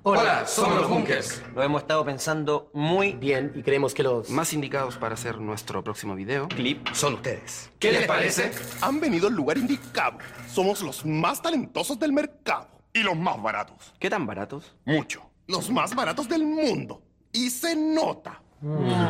Hola, somos los Bunkers. Lo hemos estado pensando muy Bien, y creemos que los más indicados para hacer nuestro próximo video. clip son ustedes. ¿Qué les parece? Han venido al lugar indicado. Somos los más talentosos del mercado. Y los más baratos. ¿Qué tan baratos? Mucho. Los más baratos del mundo. Y se nota.